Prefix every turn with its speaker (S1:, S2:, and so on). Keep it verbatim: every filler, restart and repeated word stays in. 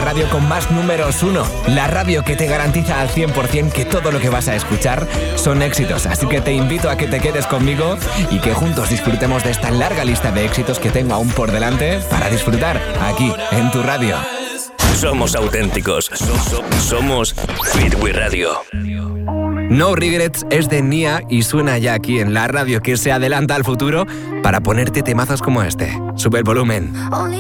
S1: radio con más números uno. La radio que te garantiza al cien por ciento que todo lo que vas a escuchar son éxitos. Así que te invito a que te quedes conmigo y que juntos disfrutemos de esta larga lista de éxitos que tengo aún por delante para disfrutar aquí en tu radio.
S2: Somos auténticos. Somos Fleetwood Radio.
S1: No Regrets es de Nia y suena ya aquí en la radio que se adelanta al futuro para ponerte temazos como este. Sube el volumen.